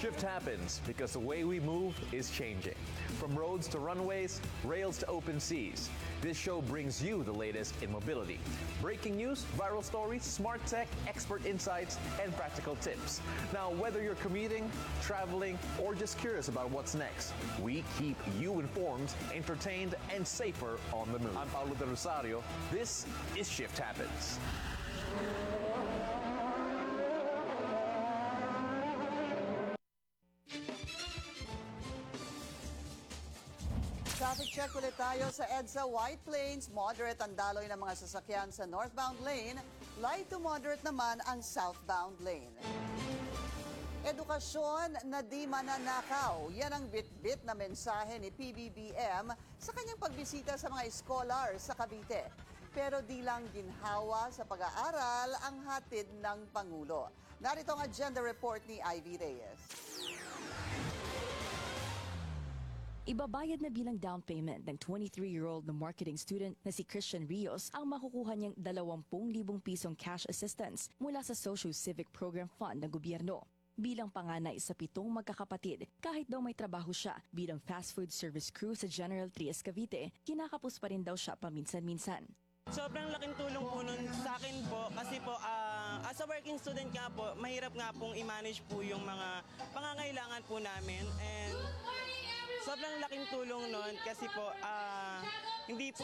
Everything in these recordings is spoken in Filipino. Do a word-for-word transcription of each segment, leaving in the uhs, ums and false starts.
Shift happens because the way we move is changing. From roads to runways, rails to open seas, this show brings you the latest in mobility. Breaking news, viral stories, smart tech, expert insights, and practical tips. Now, whether you're commuting, traveling, or just curious about what's next, we keep you informed, entertained, and safer on the move. I'm Paulo De Rosario. This is Shift Happens. Traffic check ulit tayo sa EDSA White Plains. Moderate ang daloy ng mga sasakyan sa northbound lane. Light to moderate naman ang southbound lane. Edukasyon na di mananakaw. Yan ang bit-bit na mensahe ni P B B M sa kanyang pagbisita sa mga scholar sa Cavite. Pero di lang ginhawa sa pag-aaral ang hatid ng Pangulo. Narito ang agenda report ni Ivy Reyes. Ibabayad na bilang down payment ng twenty-three-year-old na marketing student na si Christian Rios ang makukuha niyang dalawampu libong pisong cash assistance mula sa Social Civic Program Fund ng gobyerno. Bilang panganay sa pitong magkakapatid, kahit daw may trabaho siya bilang fast food service crew sa General Trias Cavite, kinakapos pa rin daw siya paminsan-minsan. Sobrang laking tulong po nun sa akin po kasi po uh, as a working student nga po, mahirap nga pong i-manage po yung mga pangangailangan po namin, and sobrang laking tulong nun kasi po uh, hindi po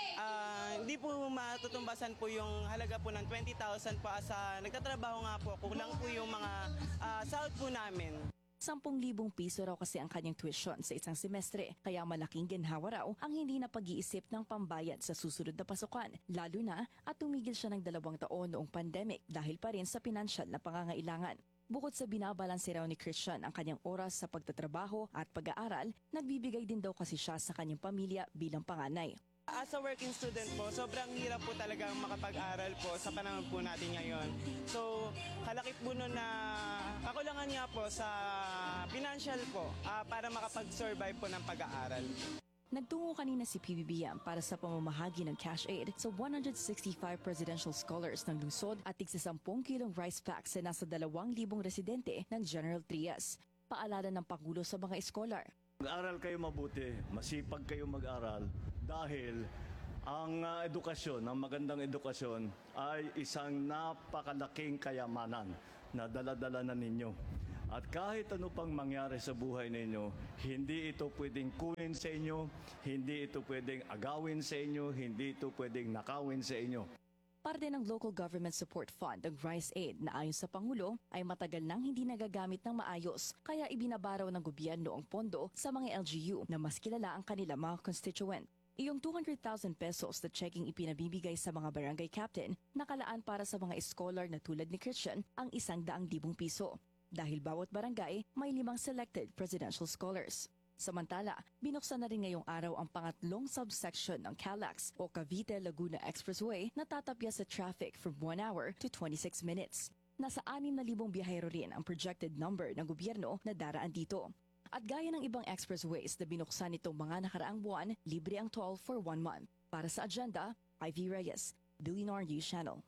uh, hindi po matutumbasan po yung halaga po ng twenty thousand po sa nagtatrabaho nga po, kulang po yung mga uh, sahod po namin. Sampung libong piso raw kasi ang kanyang tuition sa isang semestre, kaya malaking ginhawa raw ang hindi na pag-iisip ng pambayad sa susunod na pasukan, lalo na at tumigil siya ng dalawang taon noong pandemic dahil pa rin sa pinansyal na pangangailangan. Bukod sa binabalanse raw ni Christian ang kanyang oras sa pagtatrabaho at pag-aaral, nagbibigay din daw kasi siya sa kanyang pamilya bilang panganay. As a working student po, sobrang hirap po talagang makapag-aral po sa panahon po natin ngayon. So, kalakip po nun na kakulangan nga po sa financial po uh, para makapag-survive po ng pag-aaral. Nagtungo kanina si P B B M para sa pamamahagi ng cash aid sa one hundred sixty-five presidential scholars ng lungsod at tigsasampung kilong rice packs sa nasa dalawang libong residente ng General Trias. Paalala ng Pangulo sa mga scholar. Mag-aral kayo mabuti, masipag kayo mag-aral dahil ang uh, edukasyon, ang magandang edukasyon ay isang napakalaking kayamanan na dala-dala na ninyo. At kahit ano pang mangyari sa buhay ninyo, hindi ito pwedeng kunin sa inyo, hindi ito pwedeng agawin sa inyo, hindi ito pwedeng nakawin sa inyo. Parte ng Local Government Support Fund, ang Rice Aid, na ayon sa Pangulo ay matagal nang hindi nagagamit ng maayos, kaya ibinabaraw ng gobyerno ang pondo sa mga L G U na mas kilala ang kanila mga constituent. Iyong two hundred thousand pesos na checking ipinabibigay sa mga barangay captain, nakalaan para sa mga scholar na tulad ni Christian ang isang daang libong piso. Dahil bawat barangay may limang selected presidential scholars. Samantala, binuksan na rin ngayong araw ang pangatlong subsection ng CALAX o Cavite-Laguna Expressway na tatapya sa traffic from one hour to twenty-six minutes. Nasa anim na libong biyahero rin ang projected number ng gobyerno na daraan dito. At gaya ng ibang expressways na binuksan nitong mga nakaraang buwan, libre ang toll for one month. Para sa agenda, Ivy Reyes, Billionaire News Channel.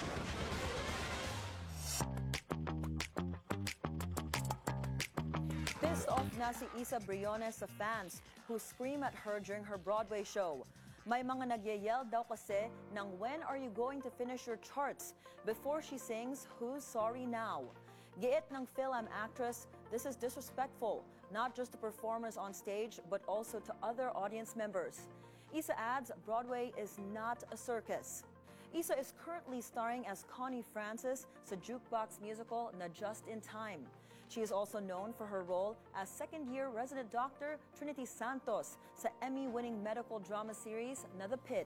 Pissed off na si Isa Briones sa fans who scream at her during her Broadway show. May mga nagyayel daw kasi ng when are you going to finish your charts before she sings Who's Sorry Now. Giit ng film actress, this is disrespectful, not just to performers on stage but also to other audience members. Isa adds Broadway is not a circus. Isa is currently starring as Connie Francis sa jukebox musical na Just in Time. She is also known for her role as second-year resident doctor Trinity Santos sa Emmy-winning medical drama series na The Pit.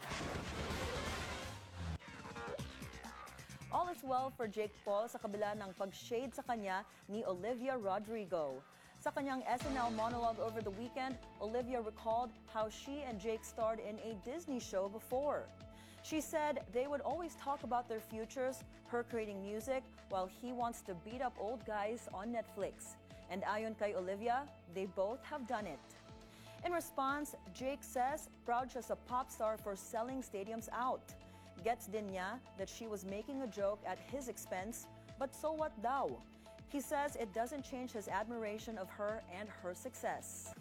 All is well for Jake Paul sa kabila ng pag-shade sa kanya ni Olivia Rodrigo. Sa kanyang S N L monologue over the weekend, Olivia recalled how she and Jake starred in a Disney show before. She said they would always talk about their futures, her creating music, while he wants to beat up old guys on Netflix. And ayon kay Olivia, they both have done it. In response, Jake says proud siya sa pop star for selling stadiums out. Gets din niya that she was making a joke at his expense, but so what daw? He says it doesn't change his admiration of her and her success.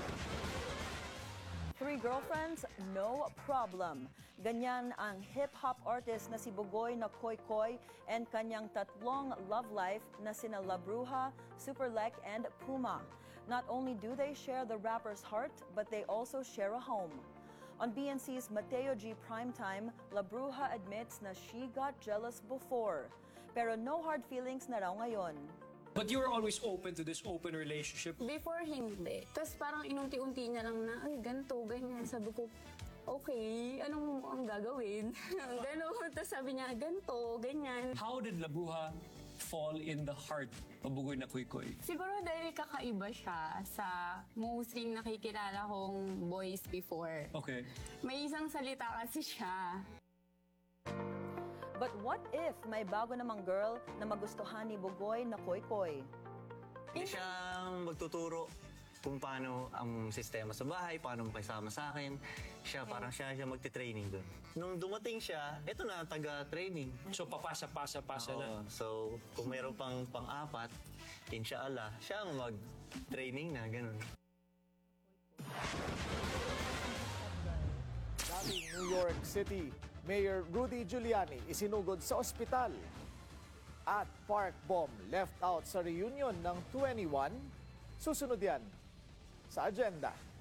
Three girlfriends, no problem. Ganyan ang hip-hop artist na si Bugoy na Koy Koy and kanyang tatlong love life na sina La Bruja, Superlek, and Puma. Not only do they share the rapper's heart, but they also share a home. On B N C's Mateo G Primetime, La Bruja admits na she got jealous before. Pero no hard feelings na raw ngayon. But you were always open to this open relationship. Before, hindi. Tapos parang inunti-unti niya lang na, ay, ganito, ganyan. Sabi ko, okay, anong ang gagawin? Ganon. Tapos sabi niya, ganito, ganyan. How did La Bruja fall in the heart of Bugoy na Koy Koy? Siguro dahil kakaiba siya sa mostly nakikilala kong boys before. Okay. May isang salita kasi siya. But what if may bago namang girl na magustuhan ni Bugoy na Koy Koy? Hindi siya magtuturo kung paano ang sistema sa bahay, paano makisama sa akin. Siya, parang siya siya magte-training doon. Nung dumating siya, eto na, taga-training. So papasa-pasa-pasa na. Oo, so, kung mayroon pang pang-apat, inshallah, siya ang mag-training na, ganun. Dating New York City, Mayor Rudy Giuliani isinugod sa ospital. At park bomb left out sa reunion ng twenty-one. Susunod yan sa agenda.